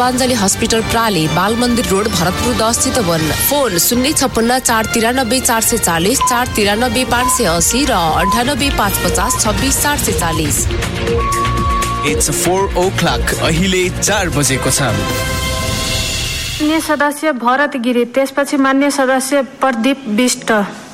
पुष्पाञ्जली hospital प्राली, बाल मन्दिर road, Bharatpur 10 Chitwan. Phone 056 493 440 493 580 र 98 550 26 440। It's 4 o'clock. अहिले 4 बजेको छ। मान्य सदस्य भरत गिरी, त्यसपछि मान्य सदस्य प्रदीप विष्ट।